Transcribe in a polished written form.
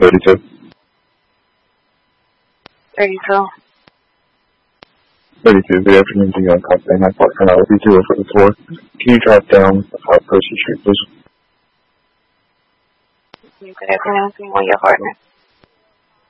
32. 32. 32, good afternoon to you on Contact My partner. I will be 0 for the floor. Can you drive down Percy Street, please? Good afternoon to you on your partner.